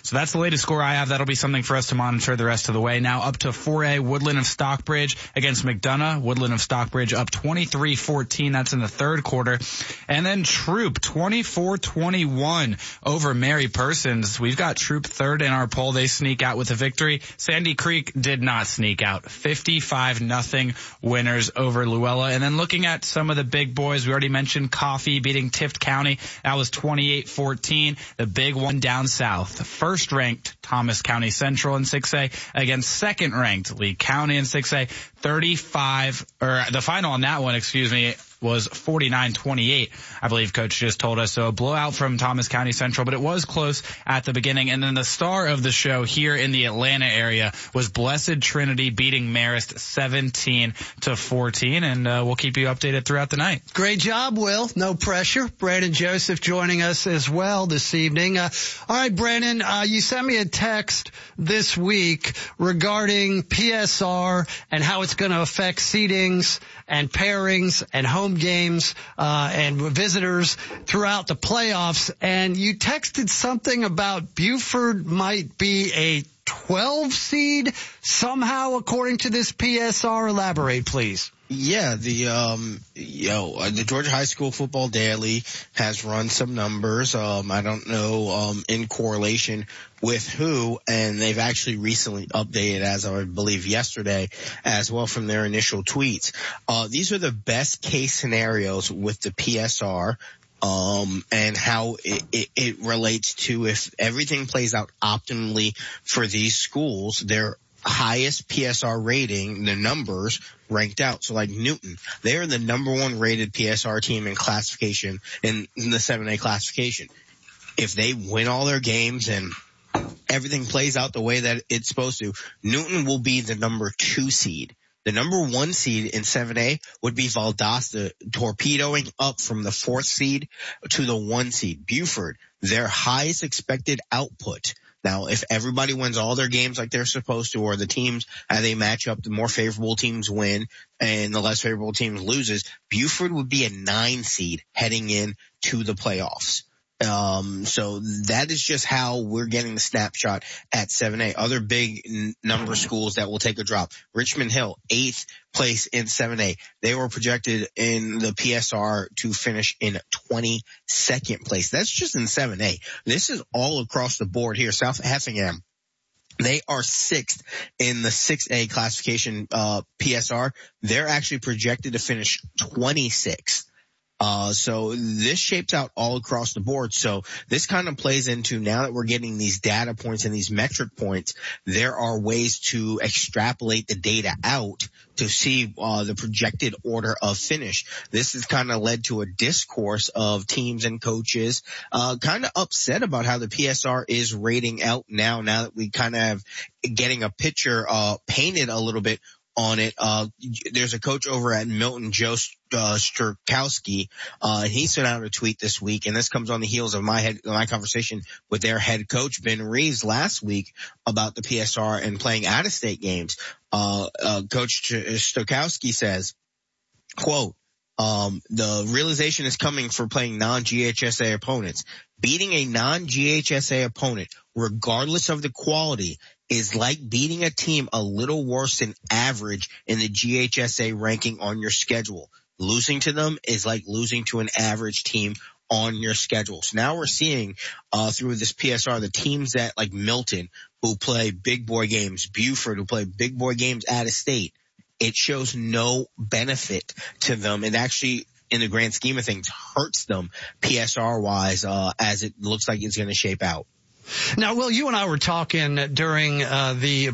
So that's the latest score I have. That'll be something for us to monitor the rest of the way. Now up to 4A, Woodland of Stockbridge against McDonough. Woodland of Stockbridge up 23-14. That's in the third quarter. And then Troop 24-21 over Mary Persons. We've got Troop third in our poll. They sneak out with a victory. Sandy Creek did not sneak out. 55-0 winners over Luella. And then looking at some of the big boys, we already mentioned Coffee beating Tift County. That was 28-14. The big one down south. First-ranked Thomas County Central in 6A against second-ranked Lee County in 6A. The final on that one, was 49-28, I believe Coach just told us. So a blowout from Thomas County Central, but it was close at the beginning. And then the star of the show here in the Atlanta area was Blessed Trinity beating Marist 17-14. And we'll keep you updated throughout the night. Great job, Will. No pressure. Brandon Joseph joining us as well this evening. All right, Brandon, you sent me a text this week regarding PSR and how it's going to affect seedings and pairings and home games and visitors throughout the playoffs. And you texted something about Buford might be a 12 seed somehow, according to this PSR. Elaborate, please. Yeah, the Georgia High School Football Daily has run some numbers. I don't know, in correlation with who, and they've actually recently updated, as I believe yesterday, as well from their initial tweets. These are the best case scenarios with the PSR. And how it relates to if everything plays out optimally for these schools, their highest PSR rating, the numbers ranked out. So like Newton, they're the number one rated PSR team in classification in the 7A classification. If they win all their games and everything plays out the way that it's supposed to, Newton will be the number 2 seed. The number 1 seed in 7A would be Valdosta, torpedoing up from the 4th seed to the 1 seed. Buford, their highest expected output. Now, if everybody wins all their games like they're supposed to, or the teams, as they match up, the more favorable teams win and the less favorable teams loses, Buford would be a 9 seed heading in to the playoffs. So that is just how we're getting the snapshot at 7A. Other big number schools that will take a drop. Richmond Hill, 8th place in 7A. They were projected in the PSR to finish in 22nd place. That's just in 7A. This is all across the board here. South Effingham, they are 6th in the 6A classification, PSR. They're actually projected to finish 26th. So this shapes out all across the board. So this kind of plays into, now that we're getting these data points and these metric points, there are ways to extrapolate the data out to see the projected order of finish. This has kind of led to a discourse of teams and coaches kind of upset about how the PSR is rating out now that we kind of have getting a picture painted a little bit on it. There's a coach over at Milton, Joe Strzokowski, and he sent out a tweet this week, and this comes on the heels of my conversation with their head coach, Ben Reeves, last week about the PSR and playing out-of-state games. Coach Strzokowski says, quote, the realization is coming for playing non-GHSA opponents. Beating a non-GHSA opponent, regardless of the quality, is like beating a team a little worse than average in the GHSA ranking on your schedule. Losing to them is like losing to an average team on your schedule. So now we're seeing through this PSR the teams that like Milton, who play big boy games, Buford, who play big boy games out of state. It shows no benefit to them. It actually, in the grand scheme of things, hurts them PSR wise as it looks like it's going to shape out. Now, Will, you and I were talking during the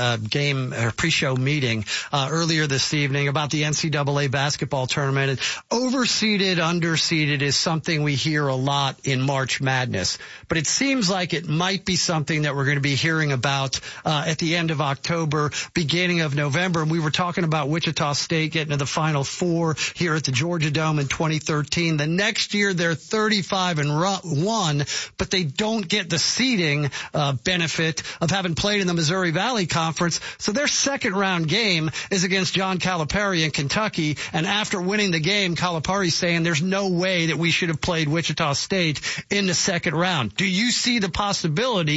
pre-show meeting earlier this evening about the NCAA basketball tournament. And overseeded, underseeded is something we hear a lot in March Madness. But it seems like it might be something that we're going to be hearing about at the end of October, beginning of November. And we were talking about Wichita State getting to the Final Four here at the Georgia Dome in 2013. The next year, they're 35-1, but they don't get the seeding benefit of having played in the Missouri Valley Conference. So their second round game is against John Calipari in Kentucky. And after winning the game, Calipari's saying there's no way that we should have played Wichita State in the second round. Do you see the possibility